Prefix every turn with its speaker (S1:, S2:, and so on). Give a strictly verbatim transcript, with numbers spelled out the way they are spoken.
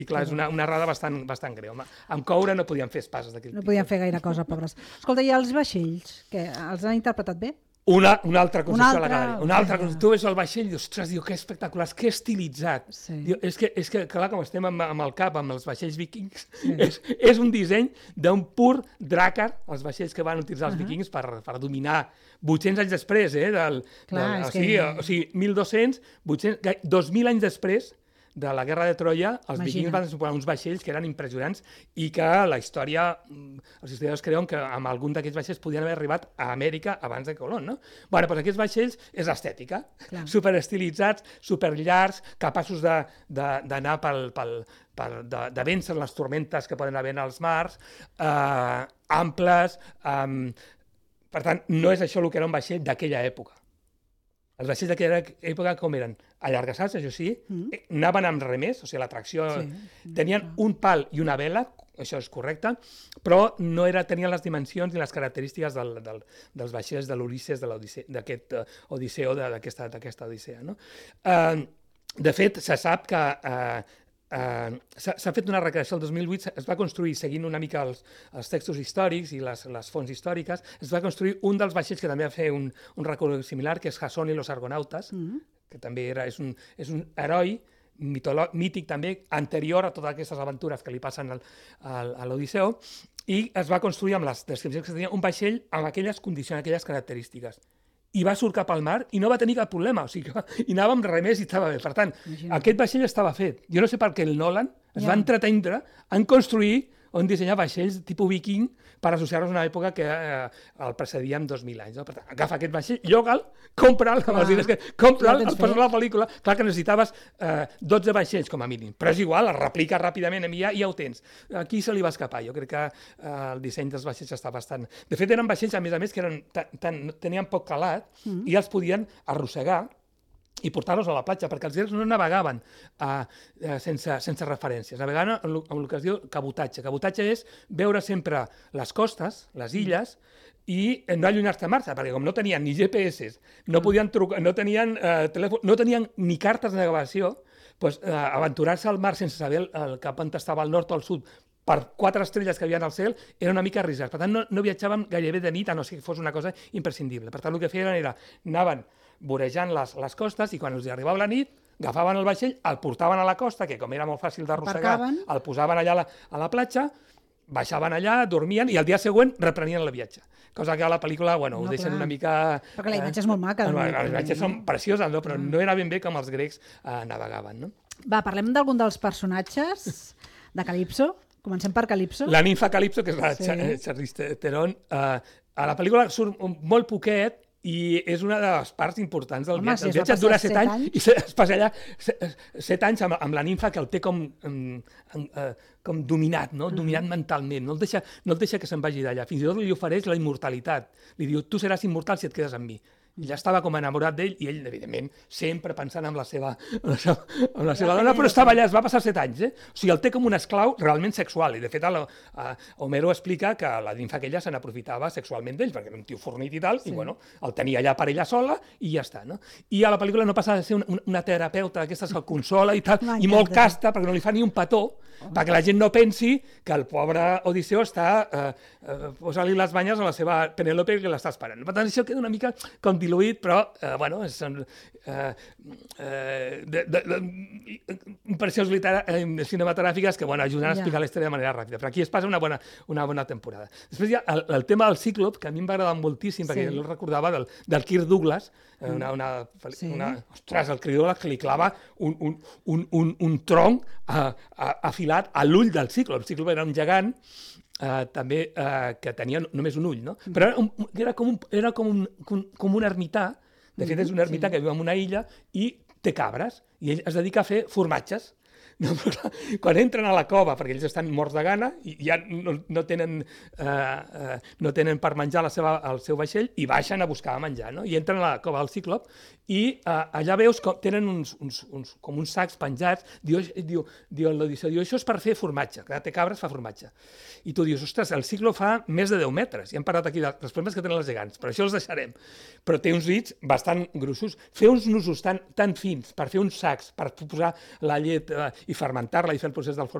S1: I clar, és una, una errada bastant, bastant greu. Amb coure no podien fer espases d'aquest
S2: tipus. No podien fer gaire cosa, pobres. Escolta, i els vaixells, que els han interpretat bé?
S1: Una, una altra construcció
S2: una altra...
S1: legal. Una altra construcció. Tu veus el vaixell i dius, ostres, diu, que espectacular, que estilitzat. Sí. Diu, és, que, és que, clar, com estem amb, amb el cap, amb els vaixells vikings, sí. és, és un disseny d'un pur dràcar, els vaixells que van utilitzar els uh -huh. vikings per, per dominar vuit-cents anys després, eh? Del, clar, del, o, sigui, que... o sigui, mil dos-cents, vuit-cents, dos mil anys després de la guerra de Troia, els Imagina. vikings van desenvolupar uns vaixells que eren impressionants i que la història, els historiadors creuen que amb algun d'aquests vaixells podien haver arribat a Amèrica abans de Colón, no? Bueno, doncs aquests vaixells és estètica, Clar. superestilitzats, superllargs, capaços d'anar pel, pel, pel, de, de vèncer les tormentes que poden haver als mars, eh, amples, eh, per tant, no és això el que era un vaixell d'aquella època. Els vaixells d'aquella època com eren? Allargassats, això sí, mm. anaven amb remers, o sigui, la tracció... Sí. Tenien un pal i una vela, això és correcte, però no era, tenien les dimensions ni les característiques del, del, dels vaixells de l'Ulisses, d'aquest uh, Odisseu, d'aquesta Odissea. No? Uh, de fet, se sap que uh, uh, s'ha fet una recreació el dos mil vuit, es va construir, seguint una mica els, els textos històrics i les, les fonts històriques, es va construir un dels vaixells que també va fer un, un recorregut similar, que és Jasón i los Argonautes, mm. que també era, és, un, és un heroi mític també, anterior a totes aquestes aventures que li passen al, al, a l'Odisseu, i es va construir amb les descripcions que tenia un vaixell amb aquelles condicions, aquelles característiques. I va surcar pel mar i no va tenir cap problema, o sigui, i anava amb remers i estava bé. Per tant, Imagina. aquest vaixell estava fet. Jo no sé per què el Nolan es ja. va entretendre en construir o en dissenyar vaixells tipus viking per associar-los a una època que eh, el precedia amb dos mil anys. No? Per tant, agafa aquest vaixell, lloga'l, compra'l, amb els diners que... Compra'l, el posa a la pel·lícula. Clar que necessitaves eh, dotze vaixells, com a mínim. Però és igual, el replica ràpidament i ja, ja ho tens. Aquí se li va escapar. Jo crec que eh, el disseny dels vaixells està bastant... De fet, eren vaixells, a més a més, que eren tan, tan, tenien poc calat mm. i els podien arrossegar i portar-los a la platja, perquè els grecs no navegaven uh, uh, sense, sense referències. Navegaven amb el que es diu cabotatge. Cabotatge és veure sempre les costes, les illes, i no allunyar-te a Marsa, perquè com no tenien ni G P S, no podien trucar, no tenien uh, telèfon, no tenien ni cartes de navegació, doncs, uh, aventurar-se al mar sense saber el, el cap on estava al nord o al sud, per quatre estrelles que hi havia al cel, era una mica arriscat. Per tant, no, no viatjàvem gairebé de nit, a no ser que fos una cosa imprescindible. Per tant, el que feien era, anaven vorejant les, les costes i quan els arribava la nit, agafaven el vaixell, el portaven a la costa, que com era molt fàcil d'arrossegar, el posaven allà a la, a la platja, baixaven allà, dormien i el dia següent reprenien el viatge. Cosa que a la pel·lícula, bueno, no, ho deixen clar. una mica...
S2: Perquè la imatge eh, és molt maca.
S1: No, les imatges no? són precioses, no? Però no era ben bé com els grecs eh, navegaven. No?
S2: Va, parlem d'algun dels personatges de Calipso. Comencem per Calipso.
S1: La ninfa Calipso, que és la sí. Charlize Theron, eh, a la pel·lícula surt molt poquet i és una de les parts importants del Home, viatge. Si el viatge dura set anys, anys i es passa allà set anys amb, amb la ninfa que el té com, com, com dominat, no? uh -huh. dominat mentalment. No el deixa, no el deixa que se'n vagi d'allà. Fins i tot li ofereix la immortalitat. Li diu, tu seràs immortal si et quedes amb mi. I ja estava com enamorat d'ell i ell, evidentment, sempre pensant en la seva, en la seva, en la seva dona, però estava allà, es va passar set anys, eh? O sigui, el té com un esclau realment sexual. I, de fet, el, uh, Homero explica que la ninfa aquella se n'aprofitava sexualment d'ell, perquè era un tio fornit i tal, sí. i, bueno, el tenia allà per ella sola i ja està, no? I a la pel·lícula no passa de ser una, una terapeuta d'aquestes que el consola i tal, i molt casta, perquè no li fa ni un petó, oh. perquè la gent no pensi que el pobre Odisseu està eh, eh, posant-li les banyes a la seva Penèlope que l'està esperant. Per tant, això queda una mica com diluït, però, eh, bueno, són eh, eh, de, de, de, impressions eh, cinematogràfiques que, bueno, ajuden a explicar ja. la història de manera ràpida. Però aquí es passa una bona, una bona temporada. Després hi ha el, el tema del Cíclop, que a mi em va agradar moltíssim, perquè sí. jo el recordava del, del Kirk Douglas, eh, una, una, sí. una, ostres, el Kirk Douglas que li clava un, un, un, un, un tronc a, a, afilat a l'ull del Cíclop. El Cíclop era un gegant Uh, també uh, que tenia només un ull, no? Però era, un, era, com, un, era com, un, com, com un ermità, de fet és un ermità sí. que viu en una illa i té cabres, i ell es dedica a fer formatges. No, però clar, quan entren a la cova, perquè ells estan morts de gana i ja no, no, tenen, eh, eh, no tenen per menjar la seva, el seu vaixell i baixen a buscar menjar, no? I entren a la cova del Cíclop i eh, allà veus com tenen uns, uns, uns, com uns sacs penjats, diu, diu, diu l'Odisseu, diu, això és per fer formatge, que té cabres fa formatge. I tu dius, ostres, el Cíclop fa més de deu metres, i hem parlat aquí dels problemes que tenen els gegants, però això els deixarem. Però té uns dits bastant grossos. Fer uns nusos tan, tan fins per fer uns sacs, per posar la llet eh, i fermentar-la i fer el procés del